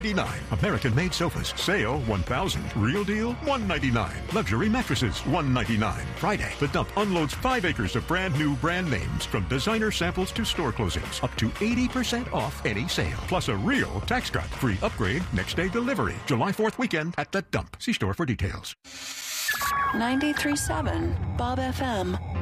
American-made sofas, sale $1,000. Real deal $199. Luxury mattresses $199. Friday, the Dump unloads 5 acres of brand new brand names, from designer samples to store closings, up to 80% off any sale. Plus a real tax cut. Free upgrade, next day delivery. July 4th weekend at the Dump. See store for details. 93.7 Bob FM.